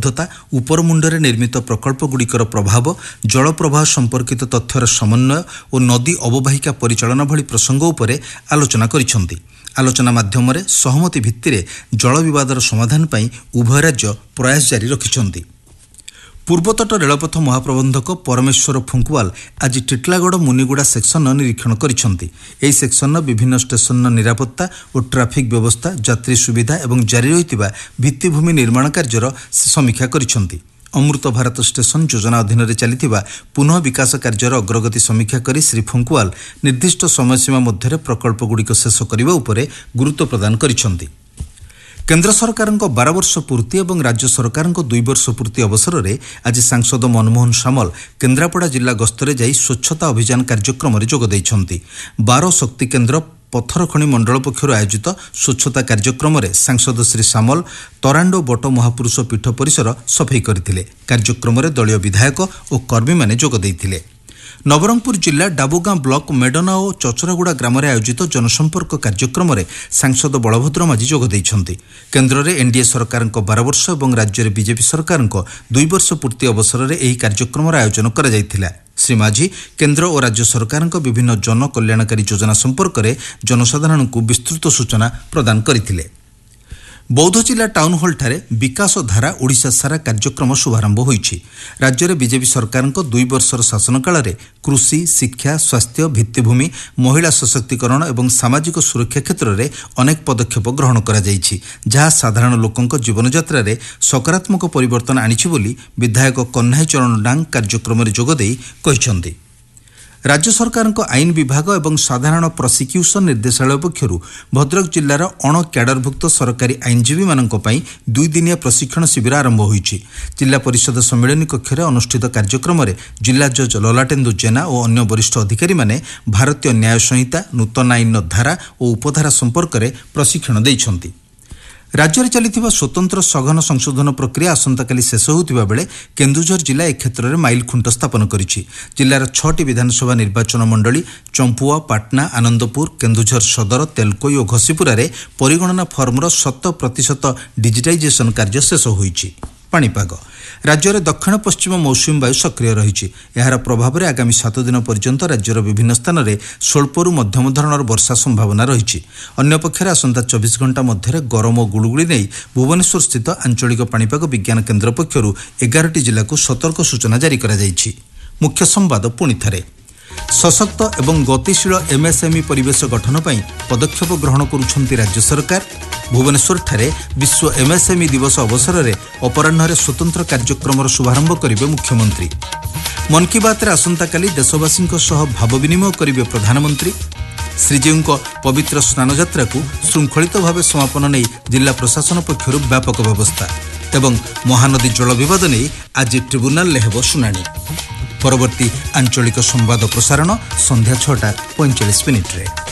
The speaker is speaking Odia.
ଦାୟବଦ୍ଧତା, ଉପରମୁଣ୍ଡରେ ନିର୍ମିତ ପ୍ରକଳ୍ପଗୁଡ଼ିକର ପ୍ରଭାବ, ଜଳପ୍ରବାହ ସମ୍ପର୍କିତ ତଥ୍ୟର ସମନ୍ୱୟ ଓ ନଦୀ ଅବବାହିକା ପରିଚାଳନା ଭଳି ପ୍ରସଙ୍ଗ ଉପରେ ଆଲୋଚନା କରିଛନ୍ତି। ଆଲୋଚନା ମାଧ୍ୟମରେ ସହମତି ଭିତ୍ତିରେ ଜଳ ବିବାଦର ସମାଧାନ ପାଇଁ ଉଭୟ ରାଜ୍ୟ ପ୍ରୟାସ ଜାରି ରଖିଛନ୍ତି। ପୂର୍ବତଟ ରେଳପଥ ମହାପ୍ରବନ୍ଧକ ପରମେଶ୍ୱର ଫୁଙ୍କୁୱାଲ ଆଜି ଟିଟିଲାଗଡ଼ ମୁନିଗୁଡ଼ା ସେକ୍ସନର ନିରୀକ୍ଷଣ କରିଛନ୍ତି। ଏହି ସେକ୍ସନର ବିଭିନ୍ନ ଷ୍ଟେସନର ନିରାପତ୍ତା ଓ ଟ୍ରାଫିକ୍ ବ୍ୟବସ୍ଥା, ଯାତ୍ରୀ ସୁବିଧା ଏବଂ ଜାରି ରହିଥିବା ଭିତ୍ତିଭୂମି ନିର୍ମାଣ କାର୍ଯ୍ୟର ସମୀକ୍ଷା କରିଛନ୍ତି। ଅମୃତ ଭାରତ ଷ୍ଟେସନ ଯୋଜନା ଅଧୀନରେ ଚାଲିଥିବା ପୁନଃ ବିକାଶ କାର୍ଯ୍ୟର ଅଗ୍ରଗତି ସମୀକ୍ଷା କରି ଶ୍ରୀ ଫୁଙ୍କୁୱାଲ ନିର୍ଦ୍ଦିଷ୍ଟ ସମୟସୀମା ମଧ୍ୟରେ ପ୍ରକଳ୍ପଗୁଡ଼ିକ ଶେଷ କରିବା ଉପରେ ଗୁରୁତ୍ୱ ପ୍ରଦାନ କରିଛନ୍ତି। କେନ୍ଦ୍ର ସରକାରଙ୍କ 12 ବର୍ଷ ପୂର୍ତ୍ତି ଏବଂ ରାଜ୍ୟ ସରକାରଙ୍କ 2 ବର୍ଷ ପୂର୍ତ୍ତି ଅବସରରେ ଆଜି ସାଂସଦ ମନମୋହନ ସାମଲ କେନ୍ଦ୍ରାପଡ଼ା ଜିଲ୍ଲା ଗସ୍ତରେ ଯାଇ ସ୍ୱଚ୍ଛତା ଅଭିଯାନ କାର୍ଯ୍ୟକ୍ରମରେ ଯୋଗ ଦେଇଛନ୍ତି। 12 ଶକ୍ତି କେନ୍ଦ୍ର ପଥରଖଣି ମଣ୍ଡଳ ପକ୍ଷରୁ ଆୟୋଜିତ ସ୍ୱଚ୍ଛତା କାର୍ଯ୍ୟକ୍ରମରେ ସାଂସଦ ଶ୍ରୀ ସାମଲ ତରାଣ୍ଡୋ ବଟ ମହାପୁରୁଷ ପୀଠ ପରିସର ସଫେଇ କରିଥିଲେ। କାର୍ଯ୍ୟକ୍ରମରେ ଦଳୀୟ ବିଧାୟକ ଓ କର୍ମୀମାନେ ଯୋଗ ଦେଇଥିଲେ। ନବରଙ୍ଗପୁର ଜିଲ୍ଲା ଡାବୁଗାଁ ବ୍ଲକ ମେଡନା ଓ ଚଚରାଗୁଡ଼ା ଗ୍ରାମରେ ଆୟୋଜିତ ଜନସମ୍ପର୍କ କାର୍ଯ୍ୟକ୍ରମରେ ସାଂସଦ ବଳଭଦ୍ର ମାଝୀ ଯୋଗ ଦେଇଛନ୍ତି। କେନ୍ଦ୍ରରେ ଏନ୍ଡିଏ ସରକାରଙ୍କ 12 ବର୍ଷ ଏବଂ ରାଜ୍ୟରେ ବିଜେପି ସରକାରଙ୍କ 2 ବର୍ଷ ପୂର୍ତ୍ତି ଅବସରରେ ଏହି କାର୍ଯ୍ୟକ୍ରମର ଆୟୋଜନ କରାଯାଇଥିଲା। ଶ୍ରୀ ମାଝୀ କେନ୍ଦ୍ର ଓ ରାଜ୍ୟ ସରକାରଙ୍କ ବିଭିନ୍ନ ଜନକଲ୍ୟାଣକାରୀ ଯୋଜନା ସମ୍ପର୍କରେ ଜନସାଧାରଣଙ୍କୁ ବିସ୍ତୃତ ସୂଚନା ପ୍ରଦାନ କରିଥିଲେ। ବୌଦ୍ଧ ଜିଲ୍ଲା ଟାଉନ୍ ହଲ୍ଠାରେ ବିକାଶ ଧାରା ଓଡ଼ିଶା ସାରା କାର୍ଯ୍ୟକ୍ରମ ଶୁଭାରମ୍ଭ ହୋଇଛି। ରାଜ୍ୟରେ ବିଜେପି ସରକାରଙ୍କ 2 ବର୍ଷର ଶାସନ କାଳରେ କୃଷି, ଶିକ୍ଷା, ସ୍ୱାସ୍ଥ୍ୟ, ଭିତ୍ତିଭୂମି, ମହିଳା ସଶକ୍ତିକରଣ ଏବଂ ସାମାଜିକ ସୁରକ୍ଷା କ୍ଷେତ୍ରରେ ଅନେକ ପଦକ୍ଷେପ ଗ୍ରହଣ କରାଯାଇଛି, ଯାହା ସାଧାରଣ ଲୋକଙ୍କ ଜୀବନଯାତ୍ରାରେ ସକାରାତ୍ମକ ପରିବର୍ତ୍ତନ ଆଣିଛି ବୋଲି ବିଧାୟକ କହ୍ନାଇ ଚରଣ ଡାଙ୍ଗ କାର୍ଯ୍ୟକ୍ରମରେ ଯୋଗଦେଇ କହିଛନ୍ତି। ରାଜ୍ୟ ସରକାରଙ୍କ ଆଇନ ବିଭାଗ ଏବଂ ସାଧାରଣ ପ୍ରସିକ୍ୟୁସନ ନିର୍ଦ୍ଦେଶାଳୟ ପକ୍ଷରୁ ଭଦ୍ରକ ଜିଲ୍ଲାର ଅଣ କ୍ୟାଡରଭୁକ୍ତ ସରକାରୀ ଆଇନଜୀବୀମାନଙ୍କ ପାଇଁ 2 ଦିନିଆ ପ୍ରଶିକ୍ଷଣ ଶିବିର ଆରମ୍ଭ ହୋଇଛି। ଜିଲ୍ଲା ପରିଷଦ ସମ୍ମିଳନୀ କକ୍ଷରେ ଅନୁଷ୍ଠିତ କାର୍ଯ୍ୟକ୍ରମରେ ଜିଲ୍ଲା ଜଜ୍ ଲଲାଟେନ୍ଦୁ ଜେନା ଓ ଅନ୍ୟ ବରିଷ୍ଠ ଅଧିକାରୀମାନେ ଭାରତୀୟ ନ୍ୟାୟ ସଂହିତା, ନୂତନ ଆଇନର ଧାରା ଓ ଉପଧାରା ସମ୍ପର୍କରେ ପ୍ରଶିକ୍ଷଣ ଦେଇଛନ୍ତି। ରାଜ୍ୟରେ ଚାଲିଥିବା ସ୍ୱତନ୍ତ୍ର ସଘନ ସଂଶୋଧନ ପ୍ରକ୍ରିୟା ଆସନ୍ତାକାଲି ଶେଷ ହେଉଥିବା ବେଳେ କେନ୍ଦୁଝର ଜିଲ୍ଲା ଏ କ୍ଷେତ୍ରରେ ମାଇଲଖୁଣ୍ଟ ସ୍ଥାପନ କରିଛି। ଜିଲ୍ଲାର 6ଟି ବିଧାନସଭା ନିର୍ବାଚନ ମଣ୍ଡଳୀ ଚମ୍ପୁଆ, ପାଟନା, ଆନନ୍ଦପୁର, କେନ୍ଦୁଝର ସଦର, ତେଲକୋଇ ଓ ଘସିପୁରାରେ ପରିଗଣନା ଫର୍ମର 100% ଡିଜିଟାଇଜେସନ କାର୍ଯ୍ୟ ଶେଷ ହୋଇଛି। ପାଣିପାଗ ରାଜ୍ୟରେ ଦକ୍ଷିଣ ପଶ୍ଚିମ ମୌସୁମୀ ବାୟୁ ସକ୍ରିୟ ରହିଛି। ଏହାର ପ୍ରଭାବରେ ଆଗାମୀ 7 ଦିନ ପର୍ଯ୍ୟନ୍ତ ରାଜ୍ୟର ବିଭିନ୍ନ ସ୍ଥାନରେ ସ୍ୱଳ୍ପରୁ ମଧ୍ୟମ ଧରଣର ବର୍ଷା ସମ୍ଭାବନା ରହିଛି। ଅନ୍ୟପକ୍ଷରେ ଆସନ୍ତା 24 ଘଣ୍ଟା ମଧ୍ୟରେ ଗରମ ଓ ଗୁଳୁଗୁଳି ନେଇ ଭୁବନେଶ୍ୱରସ୍ଥିତ ଆଞ୍ଚଳିକ ପାଣିପାଗ ବିଜ୍ଞାନ କେନ୍ଦ୍ର ପକ୍ଷରୁ 11ଟି ଜିଲ୍ଲାକୁ ସତର୍କ ସୂଚନା ଜାରି କରାଯାଇଛି। ମୁଖ୍ୟ ସମ୍ବାଦ ପୁଣିଥରେ। ସଶକ୍ତ ଏବଂ ଗତିଶୀଳ ଏମ୍ଏସ୍ଏମ୍ଇ ପରିବେଶ ଗଠନ ପାଇଁ ପଦକ୍ଷେପ ଗ୍ରହଣ କରୁଛନ୍ତି ରାଜ୍ୟ ସରକାର। ଭୁବନେଶ୍ୱରଠାରେ ବିଶ୍ୱ ଏମ୍ଏସ୍ଏମ୍ଇ ଦିବସ ଅବସରରେ ଅପରାହ୍ନରେ ସ୍ୱତନ୍ତ୍ର କାର୍ଯ୍ୟକ୍ରମର ଶୁଭାରମ୍ଭ କରିବେ ମୁଖ୍ୟମନ୍ତ୍ରୀ। ମନ୍ କି ବାତ୍ରେ ଆସନ୍ତାକାଲି ଦେଶବାସୀଙ୍କ ସହ ଭାବ ବିନିମୟ କରିବେ ପ୍ରଧାନମନ୍ତ୍ରୀ। ଶ୍ରୀଜୀଉଙ୍କ ପବିତ୍ର ସ୍ନାନଯାତ୍ରାକୁ ଶୃଙ୍ଖଳିତ ଭାବେ ସମାପନ ନେଇ ଜିଲ୍ଲା ପ୍ରଶାସନ ପକ୍ଷରୁ ବ୍ୟାପକ ବ୍ୟବସ୍ଥା ଏବଂ ମହାନଦୀ ଜଳ ବିବାଦ ନେଇ ଆଜି ଟ୍ରିବ୍ୟୁନାଲରେ ହେବ ଶୁଣାଣି। ପରବର୍ତ୍ତୀ ଆଞ୍ଚଳିକ ସମ୍ବାଦ ପ୍ରସାରଣ ସନ୍ଧ୍ୟା 6:45